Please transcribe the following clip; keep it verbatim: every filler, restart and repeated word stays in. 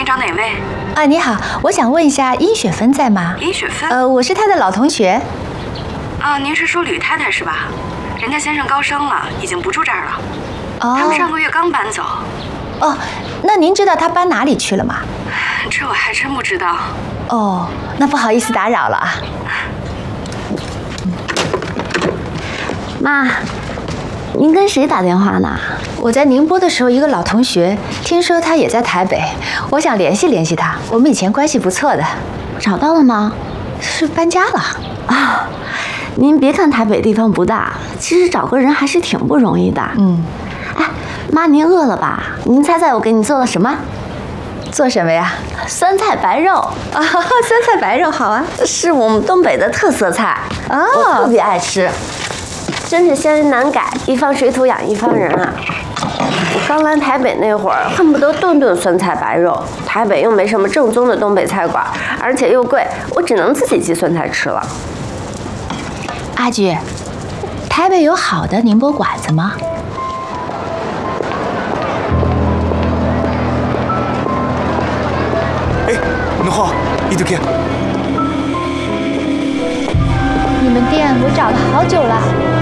您找哪位？ 啊，你好，我想问一下殷雪芬在吗？ 殷雪芬？ 呃，我是她的老同学。 啊，您是说吕太太是吧？人家先生高升了，已经不住这儿了。 哦。 他们上个月刚搬走。 哦，那您知道他搬哪里去了吗？ 这我还真不知道。 哦，那不好意思打扰了啊。 妈，您跟谁打电话呢？ 我在宁波的时候，一个老同学，听说他也在台北，我想联系联系他。我们以前关系不错的。 找到了吗？ 是搬家了啊。您别看台北地方不大，其实找个人还是挺不容易的。 嗯。 哎，妈，您饿了吧？您猜猜我给你做了什么？ 做什么呀？ 酸菜白肉啊， 酸菜白肉好啊， 是我们东北的特色菜哦， 我特别爱吃。真是仙人难改，一方水土养一方人啊！我刚来台北那会儿，恨不得顿顿酸菜白肉。台北又没什么正宗的东北菜馆，而且又贵，我只能自己寄酸菜吃了。 阿菊，台北有好的宁波馆子吗？ 哎，侬好，伊头看。 你们店我找了好久了。